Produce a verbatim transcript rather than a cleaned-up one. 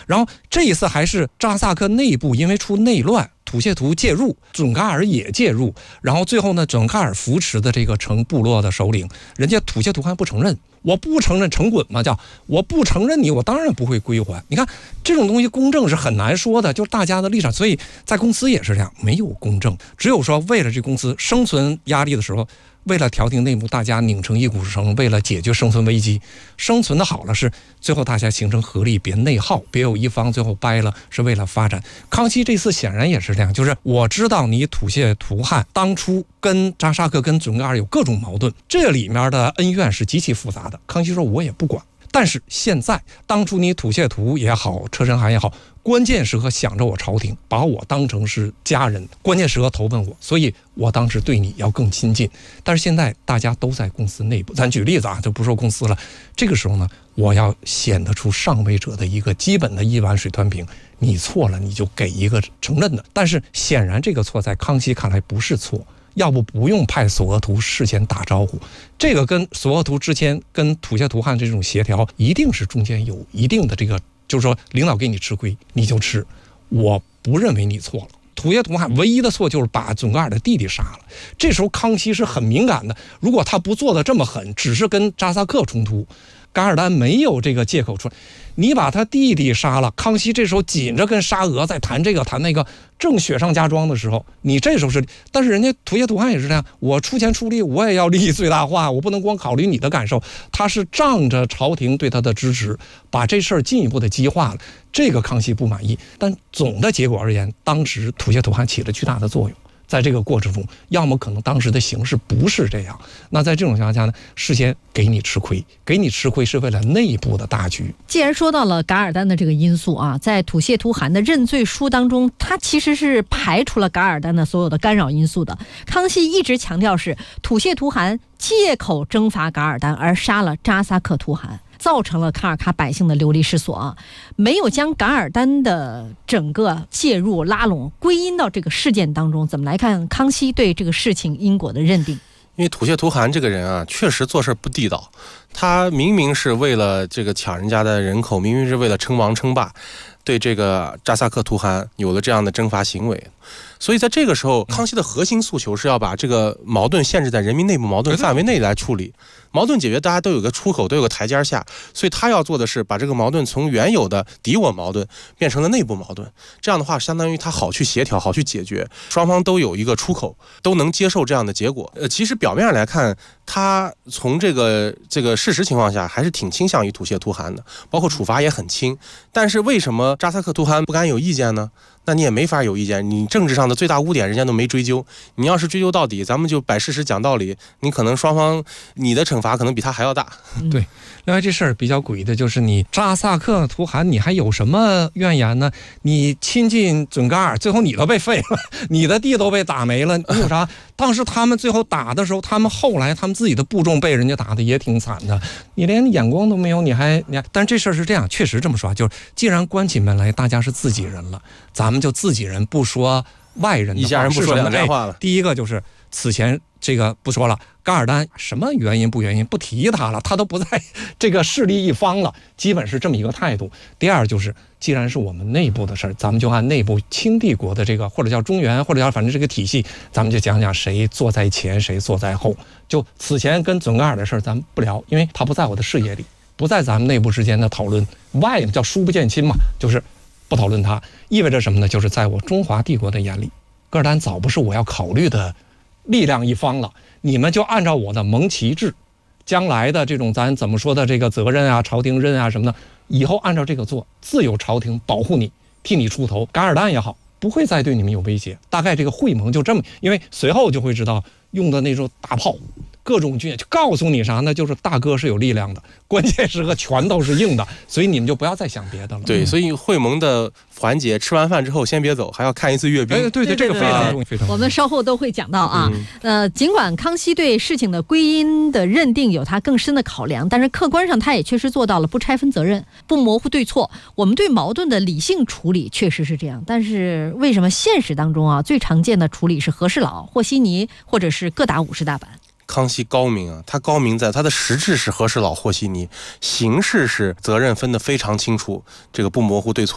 然后这一次还是扎萨克内部因为出内乱，土谢图介入，准噶尔也介入，然后最后呢，准噶尔扶持的这个成部落的首领，人家土谢图汗不承认，我不承认成滚嘛，叫我不承认你，我当然不会归还。你看这种东西公正是很难说的，就是大家的立场，所以在公司也是这样，没有公正，只有说为了这公司生存压力的时候，为了调停内部，大家拧成一股绳，为了解决生存危机，生存的好了是最后大家形成合力，别内耗，别有一方最后掰了，是为了发展。康熙这次显然也是这样，就是我知道你土谢图汗当初跟扎萨克跟准噶尔有各种矛盾，这里面的恩怨是极其复杂的。康熙说我也不管，但是现在当初你土谢图也好，车臣汗也好，关键时刻想着我朝廷，把我当成是家人，关键时刻投奔我，所以我当时对你要更亲近。但是现在大家都在公司内部，咱举例子啊，就不说公司了，这个时候呢，我要显得出上位者的一个基本的一碗水端平，你错了你就给一个承认的。但是显然这个错在康熙看来不是错，要不不用派索额图事先打招呼，这个跟索额图之前跟土谢图汗这种协调，一定是中间有一定的这个，就是说领导给你吃亏你就吃，我不认为你错了。土谢图汗唯一的错就是把准噶尔的弟弟杀了，这时候康熙是很敏感的，如果他不做的这么狠，只是跟扎萨克冲突，噶尔丹没有这个借口出来，你把他弟弟杀了，康熙这时候紧着跟沙俄在谈这个谈那个，正雪上加霜的时候，你这时候是，但是人家土谢图汗也是这样，我出钱出力，我也要利益最大化，我不能光考虑你的感受，他是仗着朝廷对他的支持，把这事儿进一步的激化了，这个康熙不满意，但总的结果而言，当时土谢图汗起了巨大的作用。在这个过程中，要么可能当时的形势不是这样，那在这种情况下呢，事先给你吃亏，给你吃亏是为了内部的大局。 既然说到了噶尔丹的这个因素啊，在土谢图汗的认罪书当中，他其实是排除了噶尔丹的所有的干扰因素的。康熙一直强调是土谢图汗借口征伐噶尔丹而杀了扎萨克图汗，造成了卡尔喀百姓的流离失所啊，没有将噶尔丹的整个介入拉拢归因到这个事件当中，怎么来看康熙对这个事情因果的认定？ 因为土谢图汗这个人啊，确实做事不地道，他明明是为了这个抢人家的人口，明明是为了称王称霸，对这个扎萨克图汗有了这样的征伐行为。所以在这个时候，康熙的核心诉求是要把这个矛盾限制在人民内部矛盾范围内来处理，矛盾解决大家都有个出口，都有个台阶下，所以他要做的是把这个矛盾从原有的敌我矛盾变成了内部矛盾，这样的话相当于他好去协调，好去解决，双方都有一个出口，都能接受这样的结果。呃，其实表面上来看，他从这个这个事实情况下还是挺倾向于土谢图汗的，包括处罚也很轻。但是为什么扎萨克图汗不敢有意见呢？那你也没法有意见，你政治上的最大污点人家都没追究，你要是追究到底，咱们就摆事实讲道理，你可能双方你的惩罚可能比他还要大。 嗯、对。另外这事儿比较诡异的就是你扎萨克图汗你还有什么怨言呢？你亲近准噶尔，最后你都被废了，你的地都被打没了，你有啥？当时他们最后打的时候，他们后来他们自己的部众被人家打的也挺惨的，你连眼光都没有，你还你还但是这事儿是这样，确实这么说，就是既然关起门来大家是自己人了，咱们就自己人不说外人的话， 一家人不说两家话了。 第一个就是此前这个不说了，噶尔丹什么原因不原因不提他了，他都不在这个势力一方了，基本是这么一个态度。第二就是既然是我们内部的事儿，咱们就按内部清帝国的这个或者叫中原或者叫反正这个体系，咱们就讲讲谁坐在前谁坐在后。就此前跟准噶尔的事儿咱们不聊，因为他不在我的视野里，不在咱们内部之间的讨论，外叫疏不见亲嘛，就是不讨论它。意味着什么呢？就是在我中华帝国的眼里，噶尔丹早不是我要考虑的力量一方了，你们就按照我的蒙旗制，将来的这种咱怎么说的这个责任啊，朝廷任啊什么的，以后按照这个做，自有朝廷保护你，替你出头。噶尔丹也好，不会再对你们有威胁。大概这个会盟就这么，因为随后就会知道用的那种大炮，各种军，就告诉你啥呢？就是大哥是有力量的，关键时刻拳头是硬的，所以你们就不要再想别的了。 对，所以会盟的环节，吃完饭之后先别走，还要看一次阅兵。 哎，对对，这个非常重要，非常重要。 我们稍后都会讲到啊。嗯、呃，尽管康熙对事情的归因的认定有他更深的考量，但是客观上他也确实做到了不拆分责任，不模糊对错。我们对矛盾的理性处理确实是这样，但是为什么现实当中啊，最常见的处理是和事佬、和稀泥，或者是各打五十大板？ 康熙高明啊，他高明在他的实质是和事佬和稀泥，形式是责任分得非常清楚，这个不模糊对错。